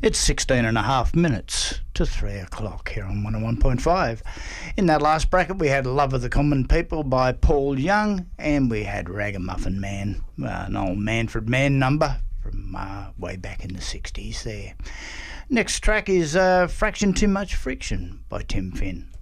It's 16 and a half minutes to 3 o'clock here on 101.5. In that last bracket, we had Love of the Common People by Paul Young, and we had Ragamuffin Man, an old Manfred Mann number from way back in the 60s there. Next track is Fraction Too Much Friction by Tim Finn.